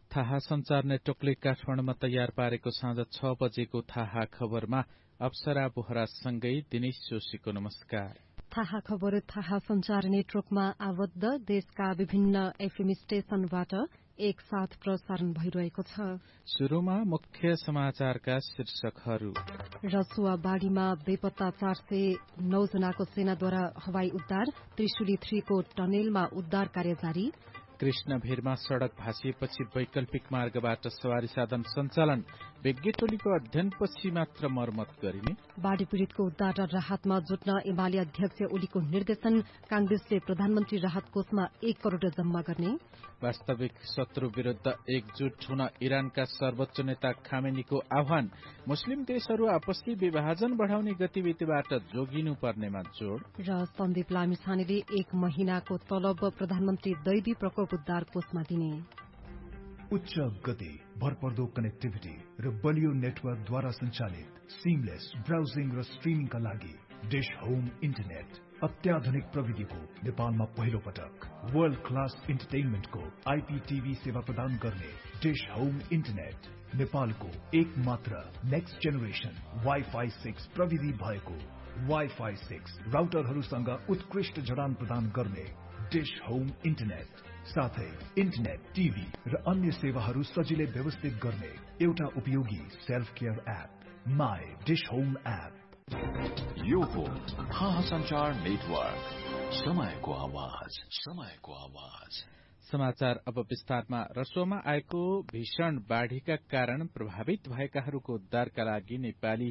थाहा संचार नेटवर्कले काठमाडौँमा तयार पारेको साँझ 6 बजेको थाहा खबरमा अप्सरा बोहरासँगै दिनेश जोशीको नमस्कार। थाहा खबर थाहा संचार नेटवर्कमा आबद्ध देशका विभिन्न एफएम स्टेशनबाट एक साथ प्रसारण भइरहेको छ। शुरूमा मुख्य समाचारका शीर्षकहरू। रसुवा बाढ़ीमा बेपत्ता 409 जनाको सेनाद्वारा हवाई उद्धार, त्रिशुली 3 को टनेलमा उद्धार कार्य जारी। कृष्णभिरमा सड़क भाँसिएपछि वैकल्पिक मार्गबाट सवारी साधन सञ्चालन, विज्ञ टोलीको अध्ययनपछि मात्र मर्मत गरिने। बाढ़ी पीड़ितको उद्धार र राहतमा जुट्न एमाले अध्यक्ष ओलीको निर्देशन, कांग्रेसले प्रधानमन्त्री राहत कोषमा 1 करोड़ जम्मा गर्ने। वास्तविक शत्रु विरूद्ध एकजुट हुन इरानका सर्वोच्च नेता खामेनीको आह्वान, मुस्लिम देशहरू आपसी विभाजन बढ़ाउने गतिविधिबाट जोगिनु पर्नेमा जोड़। र सन्दीप लामिछानेले 1 महिनाको तलब प्रधानमन्त्री दैवी प्रकोप उद्धार कोषमा दिने। उच्च गति, भरपर्दो कनेक्टिभिटी र बलियो नेटवर्कद्वारा सञ्चालित सिमलेस ब्राउजिङ र स्ट्रिमिङका लागि डिश होम इन्टरनेट अत्याधुनिक प्रविधिको नेपालमा पहिलो पटक वर्ल्ड क्लास इन्टरटेनमेन्टको आईपीटीभी सेवा प्रदान गर्ने डिश होम इन्टरनेट नेपालको एक मात्र नेक्स्ट जेनेरेसन वाइफाई 6 प्रविधि भएको वाइफाई 6 राउटरहरूसँग उत्कृष्ट जडान प्रदान गर्ने डिश होम इन्टरनेट, साथै इन्टरनेट, टिभी र अन्य सेवाहरू सजिलै व्यवस्थित गर्ने एउटा उपयोगी self care app my dish home app. यो हो थाहा संचार नेटवर्क, समयको आवाज, समयको आवाज। समाचार अब विस्तारमा। रसोमा आएको भीषण बाढ़ीका कारण प्रभावित भएकाहरूको उद्धारका लागि नेपाली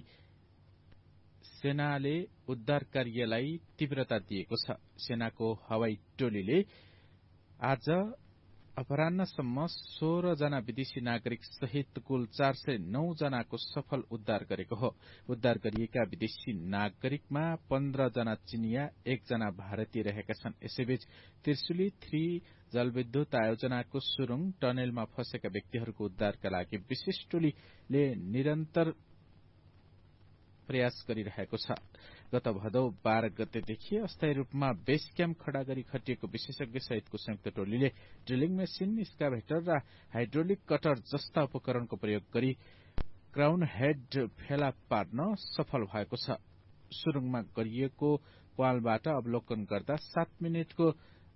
सेनाले उद्धार कार्यलाई तीव्रता दिएको छ। सेनाको हवाई टोलीले आज अपराह्नसम्म 16 जना विदेशी नागरिक सहित कुल 409 जनाको सफल उद्धार गरेको हो। उद्धार गरिएका विदेशी नागरिकमा 15 जना चिनिया, 1 जना भारतीय रहेका छन्। यसैबीच त्रिशुली 3 जलविद्युत आयोजनाको सुरुङ टनेलमा फँसेका व्यक्तिहरूको उद्धारका लागि विशेष टोलीले निरन्तर प्रयास गरिरहेको छ। गत भदौ 12 गतेदेखि अस्थायी रूपमा बेस क्याम्प खड़ा गरी खटिएको विशेषज्ञ सहितको संयुक्त टोलीले ड्रिलिङ मेसिन, स्काभेटर र हाइड्रोलिक कटर जस्ता उपकरणको प्रयोग गरी क्राउन हेड फेला पार्न सफल भएको छ। सुरुङमा गरिएको पालबाट अवलोकन गर्दा 7 मिनटको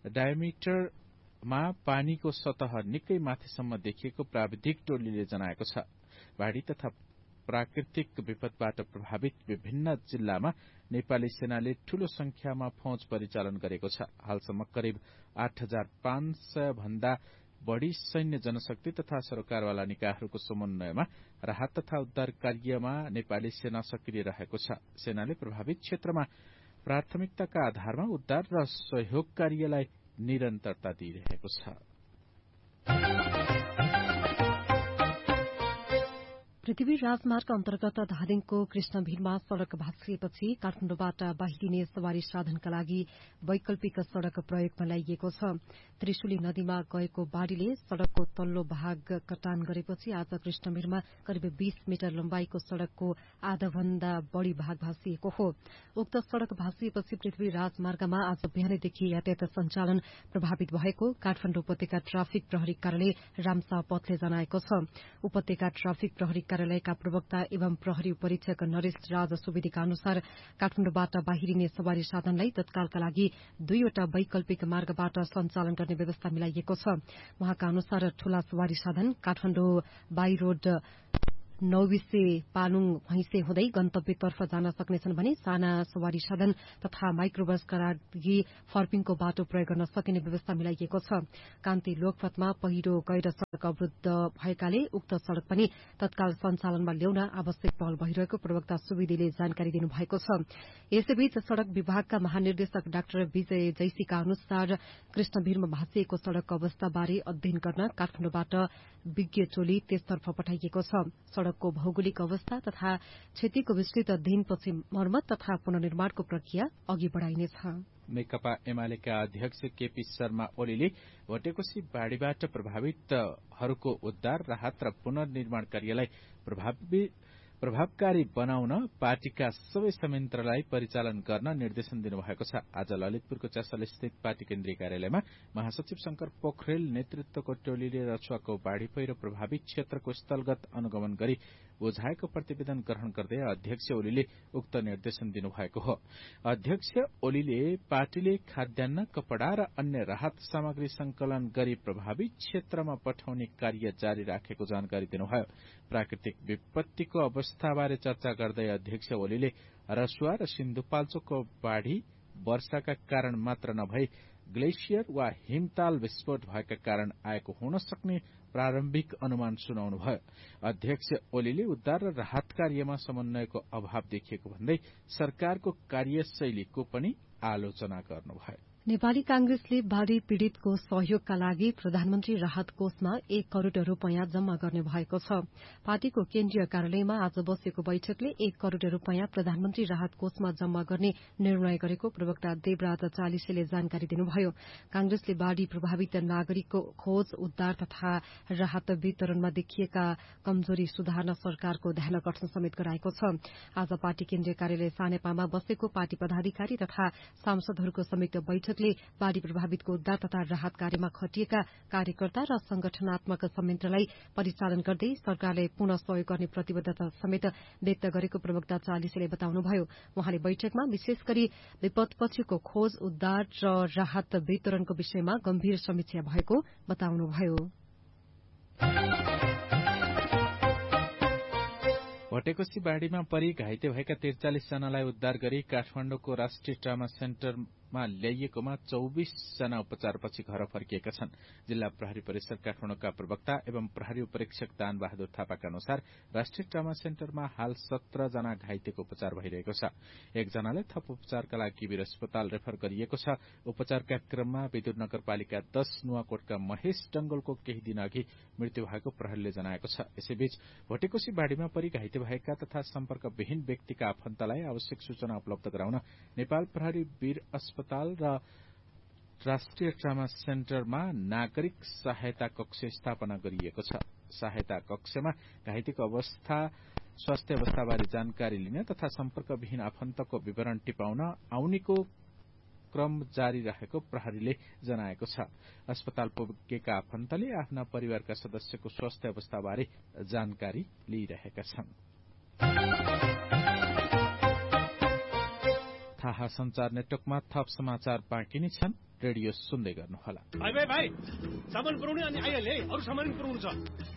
डायमिटरमा पानीको सतह निकै माथिसम्म देखिएको प्राविधिक टोलीले जनाएको छ। बाढ़ी तथा प्राकृतिक विपदबाट प्रभावित विभिन्न जिल्लामा नेपाली सेनाले ठूलो संख्यामा फौज परिचालन गरेको छ। हालसम्म करिब 8500 भन्दा बढ़ी सैन्य जनशक्ति तथा सरकारवाला निकायहरूको समन्वयमा राहत तथा उद्धार कार्यमा नेपाली सेना सक्रिय रहेको छ। सेनाले प्रभावित क्षेत्रमा प्राथमिकताका आधारमा उद्धार र सहयोग कार्यलाई निरन्तरता दिइरहेको छ। पृथ्वी राजमार्ग अन्तर्गत धादिङको कृष्णभिरमा सड़क भाँसिएपछि काठमाडौँबाट बाहिरिने सवारी साधनका लागि वैकल्पिक सड़क प्रयोगमा ल्याइएको छ। त्रिशुली नदीमा गएको बाढ़ीले सड़कको तल्लो भाग कटान गरेपछि आज कृष्णभिरमा करिब 20 मिटर लम्बाईको सड़कको आधाभन्दा बढ़ी भाग भाँसिएको हो। उक्त सड़क भाँसिएपछि पृथ्वी राजमार्गमा आज बिहानैदेखि यातायात सञ्चालन प्रभावित भएको काठमाडौँ उपत्यका ट्राफिक प्रहरी कार्यालय रामशाह पथले जनाएको छ। उपत्यका ट्राफिक प्रहरी कार्यालयका प्रवक्ता एवं प्रहरी परीक्षक नरेश राज सुवेदीका अनुसार काठमाडौँबाट बाहिरिने सवारी साधनलाई तत्कालका लागि 2वटा वैकल्पिक मार्गबाट सञ्चालन गर्ने व्यवस्था मिलाइएको छ। उहाँका अनुसार ठूला सवारी साधन काठमाडौँ बाई रोड नौविसे पालुङ भैंसे हुँदै गन्तव्यतर्फ जान सक्नेछन् भने साना सवारी साधन तथा माइक्रोबसका लागि फर्पिङको बाटो प्रयोग गर्न सकिने व्यवस्था मिलाइएको छ। कान्ति लोकपथमा पहिरो गएर सड़क अवरूद्ध भएकाले उक्त सड़क पनि तत्काल सञ्चालनमा ल्याउन आवश्यक पहल भइरहेको प्रवक्ता सुवेदीले जानकारी दिनुभएको छ। यसैबीच सड़क विभागका महानिर्देशक डाक्टर विजय जैसीका अनुसार कृष्णभिरमा भाँसिएको सड़कको अवस्थाबारे अध्ययन गर्न काठमाडौँबाट विज्ञ टोली त्यसतर्फ पठाइएको छ। सड़कको भौगोलिक अवस्था तथा क्षतिको विस्तृत अध्ययनपछि मर्मत तथा पुनर्निर्माणको प्रक्रिया अघि बढ़ाइनेछ। नेकपा एमालेका अध्यक्ष केपी शर्मा ओलीले भटेकोशी बाढ़ीबाट प्रभावितहरूको उद्धार, राहत र पुनर्निर्माण कार्यलाई प्रभावकारी बनाउन पार्टीका सबै संयन्त्रलाई परिचालन गर्न निर्देशन दिनुभएको छ। आज ललितपुरको च्यासलस्थित पार्टी केन्द्रीय कार्यालयमा महासचिव शंकर पोखरेल नेतृत्वको टोलीले रसुवाको बाढ़ी पहिरो प्रभावित क्षेत्रको स्थलगत अनुगमन गरी बुझाएको प्रतिवेदन ग्रहण गर्दै अध्यक्ष ओलीले उक्त निर्देशन दिनुभएको हो। अध्यक्ष ओलीले पार्टीले खाद्यान्न, कपड़ा र अन्य राहत सामग्री संकलन गरी प्रभावित क्षेत्रमा पठाउने कार्य जारी राखेको जानकारी दिनुभयो। प्राकृतिक विपत्तिको अवस्थाबारे चर्चा गर्दै अध्यक्ष ओलीले रसुवा र सिन्धुपाल्चोकको बाढ़ी वर्षाका कारण मात्र नभई ग्लेसियर वा हिमताल विस्फोट भएका कारण आएको हुन सक्ने प्रारम्भिक अनुमान सुनाउनुभयो। अध्यक्ष ओलीले उद्धार र राहत कार्यमा समन्वयको अभाव देखिएको भन्दै सरकारको कार्यशैलीको पनि आलोचना गर्नुभयो। नेपाली कांग्रेसले बाढ़ी पीड़ितको सहयोगका लागि प्रधानमन्त्री राहत कोषमा 1 करोड़ रूपियाँ जम्मा गर्ने भएको छ। पार्टीको केन्द्रीय कार्यालयमा आज बसेको बैठकले 1 करोड़ रूपियाँ प्रधानमन्त्री राहत कोषमा जम्मा गर्ने निर्णय गरेको प्रवक्ता देवराज चालिसेले जानकारी दिनुभयो। कांग्रेसले बाढ़ी प्रभावित नागरिकको खोज, उद्धार तथा राहत वितरणमा देखिएका कमजोरी सुधार्न सरकारको ध्यानकर्षण समेत गराएको छ। आज पार्टी केन्द्रीय कार्यालय सानेपामा बसेको पार्टी पदाधिकारी तथा सांसदहरूको संयुक्त बैठकले बाढ़ी प्रभावितको उद्धार तथा राहत कार्यमा खटिएका कार्यकर्ता र संगठनात्मक संयन्त्रलाई परिचालन गर्दै सरकारले पुनः सहयोग गर्ने प्रतिबद्धता समेत व्यक्त गरेको प्रवक्ता चालिसेले बताउनुभयो। उहाँले बैठकमा विशेष गरी विपदपछिको खोज, उद्धार र राहत वितरणको विषयमा गम्भीर समीक्षा भएको बताउनुभयो। भटेकोसी बाढ़ीमा परि घाइते भएका 43 जनालाई उद्धार गरी काठमाडौँको राष्ट्रिय ट्रमा सेन्टरमा ल्याइएकोमा 24 जना उपचारपछि घर फर्किएका छन्। जिल्ला प्रहरी परिषद काठमाडौँका प्रवक्ता एवं प्रहरी उपरीक्षक दान बहादुर थापाका अनुसार राष्ट्रिय ट्रमा सेन्टरमा हाल 17 जना घाइतेको उपचार भइरहेको छ। 1 जनालाई थप उपचारका लागि वीर अस्पताल रेफर गरिएको छ। उपचारका क्रममा विदुर नगरपालिका 10 नुवाकोटका महेश डंगोलको केही दिन अघि मृत्यु भएको प्रहरीले जनाएको छ। यसैबीच भटेकोसी बाढ़ीमा परि घाइते भएका तथा सम्पर्कविहीन व्यक्तिका आफन्तलाई आवश्यक सूचना उपलब्ध गराउन नेपाल प्रहरी वीर अस्पताल र राष्ट्रिय ट्रमा सेन्टरमा नागरिक सहायता कक्ष स्थापना गरिएको छ। सहायता कक्षमा घाइतेको स्वास्थ्य अवस्थाबारे जानकारी लिन तथा सम्पर्कविहीन आफन्तको विवरण टिपाउन आउनेको क्रम जारी रहेको प्रहरीले जनाएको छ। अस्पताल पुगेका आफन्तले आफ्ना परिवारका सदस्यको स्वास्थ्य अवस्थाबारे जानकारी लिइरहेका छन्। थाहा संचार नेटवर्कमा थप समाचार बाँकी नै छन्। रेडियो सुन्दै गर्नुहोला। भाइ सामान पुर्याउने अनि आइहाले, अरु सामान पुर्याउनु छ।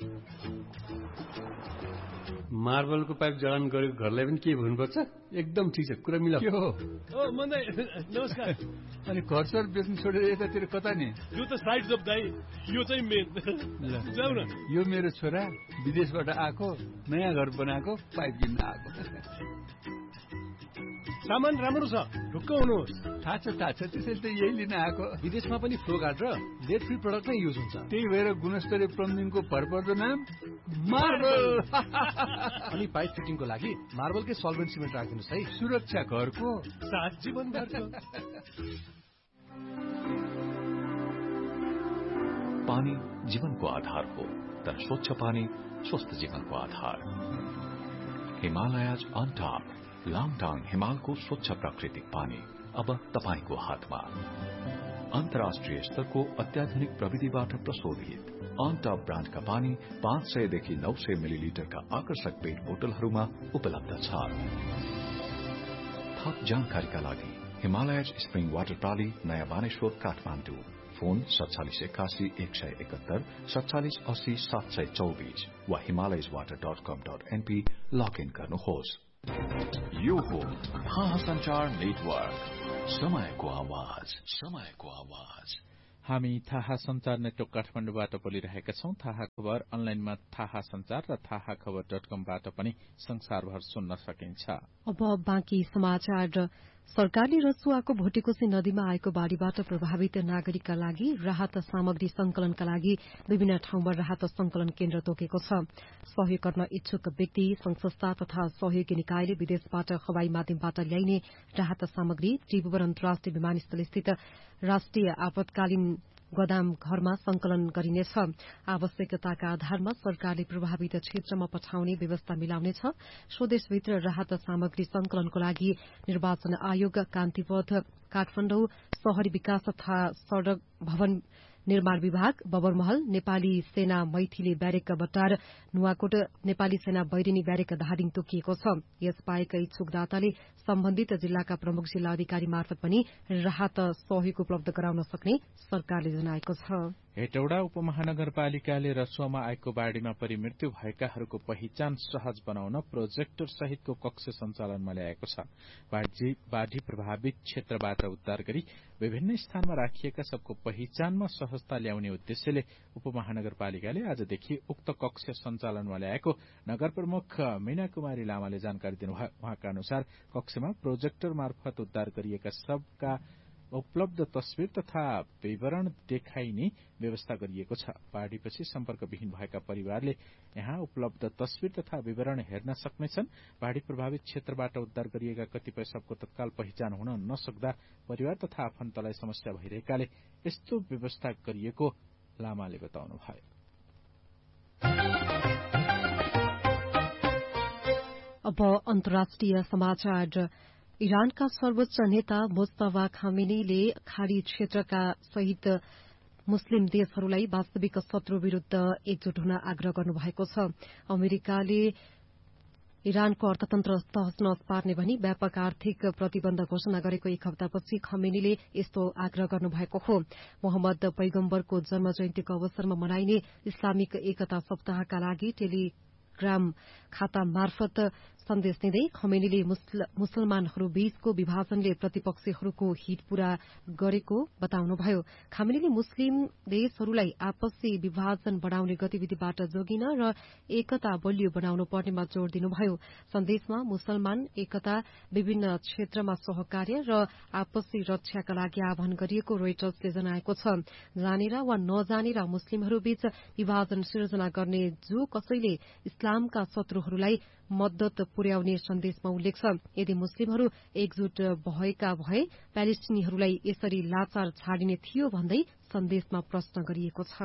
मार्बलको पाइप जडान गरेको घरलाई पनि के भन्नुपर्छ? एकदम ठिक छ, कुरा मिला। के हो? मन्दै नमस्कार। अनि घर सर बेच्नु छोडेर यतातिर कता नि? यो त साइड जब दाइ, यो चाहिँ मेन। जाऊ न। यो मेरो छोरा विदेशबाट आएको, नयाँ घर बनाएको, पाइप किन्न आएको। सामान राम्रो छ, ढुक्क हुनुहोस्। थाहा छ, त्यसैले त यही लिन आएको। विदेशमा पनि फ्लो गार्ड र लेड फ्री प्रडक्ट नै युज हुन्छ। त्यही भएर गुणस्तरीय प्लम्बिङको भरपर्दो नाम मार्बल। अनि पाइप फिटिङको लागि मार्बलकै सल्भेन्ट सिमेन्ट राखिदिनुहोस् है। सुरक्षा घरको साथ जीवन घरको। पानी जीवनको आधार हो, तर स्वच्छ पानी स्वस्थ जीवनको आधार। हिमालयज अन टॉप लाङटाङ हिमालको स्वच्छ प्राकृतिक पानी अब तपाईको हातमा। अन्तर्राष्ट्रिय स्तरको अत्याधुनिक प्रविधिबाट प्रशोधित अन टॉप ब्रान्डका पानी 500 देखि 900 मिलिलिटरका आकर्षक पेट बोतलहरूमा उपलब्ध छ। थप जानकारीका लागि हिमालयज स्प्रिङ वाटर प्राली, नयाँ बानेश्वर, काठमाडौँ। फोन 4781 171 47 80 724 वा himalayaswater.com.np लगइन गर्नुहोस्। यो हो थाहा संचार नेटवर्क, समयको आवाज, समयको आवाज। हामी थाहा संचार नेटवर्क काठमाडौँबाट बोलिरहेका छौं। थाहा खबर अनलाइनमा थाहा संचार र थाहाखबर.com बाट पनि संसारभर सुन्न सकिन्छ। अब बाँकी समाचार। सरकारले रसुवाको भोटेकोसी नदीमा आएको बाढ़ीबाट प्रभावित नागरिकका लागि राहत सामग्री संकलनका लागि विभिन्न ठाउँमा राहत संकलन केन्द्र तोकेको छ। सहयोग गर्न इच्छुक व्यक्ति, संघ-संस्था तथा सहयोगी निकायले विदेशबाट हवाई माध्यमबाट ल्याइने राहत सामग्री त्रिभुवन अन्तर्राष्ट्रिय विमानस्थल स्थित राष्ट्रिय आपतकालीन गोदाम घरमा संकलन गरिनेछ। आवश्यकताका आधारमा सरकारले प्रभावित क्षेत्रमा पठाउने व्यवस्था मिलाउनेछ। स्वदेशभित्र राहत सामग्री संकलनको लागि निर्वाचन आयोग, कान्तिपथ, काठमाडौँ शहरी विकास तथा सड़क भवन निर्माण विभाग, बबरमहल, नेपाली सेना मैथिली ब्यारेक बटार, नुवाकोट, नेपाली सेना बैरिनी ब्यारेक धादिङ तोकिएको छ। यसबाहेक इच्छुक दाताले सम्बन्धित जिल्लाका प्रमुख जिल्ला अधिकारी मार्फत पनि राहत सहयोग उपलब्ध गराउन सक्ने सरकारले जनाएको छ। हेटौडा उपमहानगरपालिकाले रसुवामा आएको बाढ़ीमा परि मृत्यु भएकाहरूको पहिचान सहज बनाउन प्रोजेक्टर सहितको कक्ष सञ्चालनमा ल्याएको छ। बाढ़ी प्रभावित क्षेत्रबाट उद्धार गरी विभिन्न स्थानमा राखिएका सबको पहिचानमा सहजता ल्याउने उद्देश्यले उपमहानगरपालिकाले आजदेखि उक्त कक्ष सञ्चालनमा ल्याएको नगर प्रमुख मीना कुमारी लामाले जानकारी दिनुभयो। उहाँका अनुसार कक्षमा प्रोजेक्टर मार्फत उद्धार गरिएका सबका उपलब्ध तस्विर तथा विवरण देखाइने व्यवस्था गरिएको छ। बाढ़ीपछि सम्पर्कविहीन भएका परिवारले यहाँ उपलब्ध तस्विर तथा विवरण हेर्न सक्नेछन्। बाढ़ी प्रभावित क्षेत्रबाट उद्धार गरिएका कतिपय सबको तत्काल पहिचान हुन नसक्दा परिवार तथा आफन्तलाई समस्या भइरहेकाले यस्तो व्यवस्था गरिएको लामाले बताउनुभयो। अब अन्तर्राष्ट्रिय समाचार। इरानका सर्वोच्च नेता मुस्तफा खामेनीले खाड़ी क्षेत्रका सहित मुस्लिम देशहरूलाई वास्तविक शत्रु विरूद्ध एकजुट हुन आग्रह गर्नुभएको छ। अमेरिकाले इरानको अर्थतन्त्र तहस नहस पार्ने भनी व्यापक आर्थिक प्रतिबन्ध घोषणा गरेको एक हप्तापछि खमेनीले यस्तो आग्रह गर्नुभएको हो। मोहम्मद पैगम्बरको जन्म जयन्तीको अवसरमा मनाइने इस्लामिक एकता सप्ताहका लागि टेलिग्राम खाता मार्फत सन्देश दिँदै खमेनीले मुसलमानहरू बीचको विभाजनले प्रतिपक्षीहरूको हित पूरा गरेको बताउनुभयो। खमेनीले मुस्लिम देशहरूलाई आपसी विभाजन बढ़ाउने गतिविधिबाट जोगिन र एकता बलियो बनाउनु पर्नेमा जोड़ दिनुभयो। सन्देशमा मुसलमान एकता, विभिन्न क्षेत्रमा सहकार्य र आपसी रक्षाका लागि आह्वान गरिएको रोइटर्सले जनाएको छ। जानेर वा नजानेर मुस्लिमहरूबीच विभाजन सिर्जना गर्ने जो कसैले इस्लामका शत्रुहरूलाई मद्दत पुर्याउने सन्देशमा उल्लेख छ। यदि मुस्लिमहरू एकजुट भएका भए प्यालेस्टिनीहरूलाई यसरी लाचार छाडिने थियो भन्दै सन्देशमा प्रश्न गरिएको छ।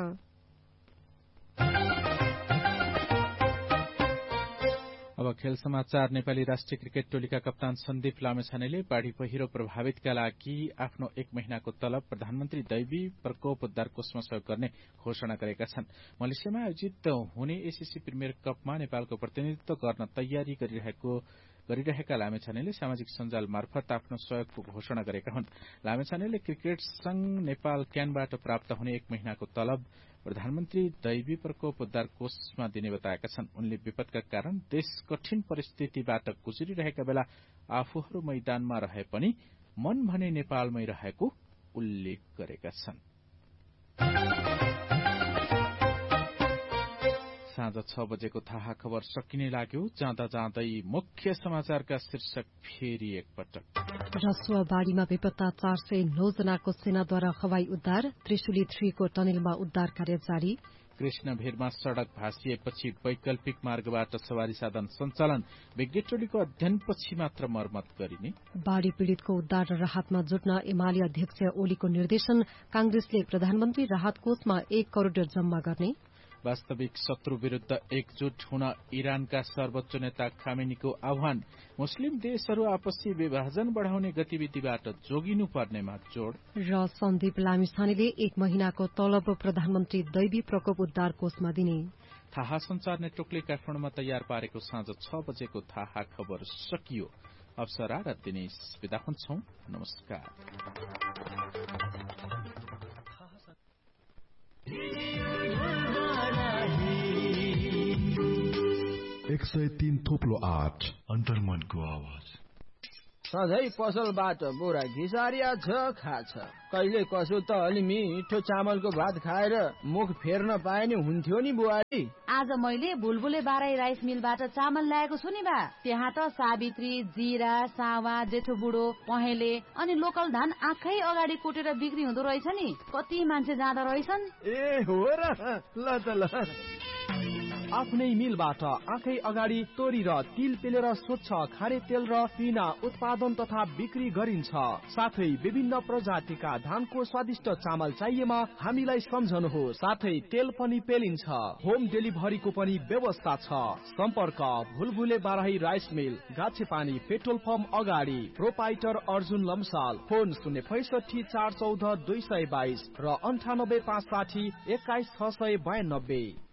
अब खेल समाचार। नेपाली राष्ट्रिय क्रिकेट टोलीका कप्तान सन्दीप लामेछानेले बाढ़ी पहिरो प्रभावितका लागि आफ्नो 1 महिनाको तलब प्रधानमन्त्री दैवी प्रकोप उद्धार कोषमा सहयोग गर्ने घोषणा गरेका छन्। मलेसियामा आयोजित हुने एसीसी प्रिमियर कपमा नेपालको प्रतिनिधित्व गर्न तयारी गरिरहेका लामेछानेले सामाजिक सञ्जाल मार्फत आफ्नो सहयोगको घोषणा गरेका हुन्। लामेछानेले क्रिकेट संघ नेपाल क्यानबाट प्राप्त हुने 1 महिनाको तलब प्रधानमन्त्री दैवी प्रकोप उद्धार कोषमा दिने बताएका छन्। उनले विपदका कारण देश कठिन परिस्थितिबाट गुज्रिरहेका बेला आफूहरू मैदानमा रहे पनि मन भने नेपालमै रहेको उल्लेख गरेका छन्। साँझ 6 बजेको थाहा खबर सकिने लाग्यो। जाँदा जाँदै मुख्य समाचारका शीर्षक फेरि एकपटक। रसुवा बाढ़ीमा बेपत्ता 409 जनाको सेनाद्वारा हवाई उद्धार। त्रिशुली 3 को टनेलमा उद्धार कार्य जारी। कृष्णभिरमा सड़क भाँसिएपछि वैकल्पिक मार्गबाट सवारी साधन सञ्चालन। विज्ञ टोलीको अध्ययनपछि मात्र मर्मत गरिने। बाढ़ी पीड़ितको उद्धार र राहतमा जुट्न एमाले अध्यक्ष ओलीको निर्देशन। कांग्रेसले प्रधानमन्त्री राहत कोषमा 1 करोड़ जम्मा गर्ने। वास्तविक शत्रु विरूद्ध एकजुट हुन इरानका सर्वोच्च नेता खामेनीको आह्वान। मुस्लिम देशहरू आपसी विभाजन बढ़ाउने गतिविधिबाट जोगिनु पर्नेमा जोड़। र सन्दीप लामिछानेले 1 महिनाको तलब प्रधानमन्त्री दैवी प्रकोप उद्धार कोषमा दिने। थाहा संचार नेटवर्कले काठमाडौँमा तयार पारेको साँझ 6 बजेको थाहा खबर सकियो। अप्सरा र दिनेश विदा हुन्छौं। नमस्कार। 103 थोप्लो 8 अन्तर्मनको आवाज। सधैँ पसलबाट बोरा घिसारिया छ खाछ। कहिले कसो त अलि मिठो चामलको भात खाएर मुख फेर्न पाए नि हुन्थ्यो नि बुहारी। आज मैले बुलबुले बाराई राइस मिलबाट चामल ल्याएको छु नि बा। त्यहाँ त सावित्री, जीरा, सावा, जेठो बुढो, पहेँले अनि लोकल धान आँखै अगाडि कुटेर बिक्री हुँदो रहेछ नि। कति मान्छे जाँदा रहेछन्। ए हो र, ल त ल। आफ्नै मिलबाट आँखै अगाडि तोरी र तिल पेलेर स्वच्छ खाने तेल र पिना उत्पादन तथा बिक्री गरिन्छ। साथै विभिन्न प्रजातिका धानको स्वादिष्ट चामल चाहिएमा हामीलाई सम्झनुहोस्। साथै तेल पनि पेलिन्छ। होम डेलिभरीको पनि व्यवस्था छ। सम्पर्क भुलभुले Barahi rice mill, गाछेपानी petrol pump अगाडि, प्रोपाइटर अर्जुन लम्साल। फोन 065 414 222 र 98 560 21 692।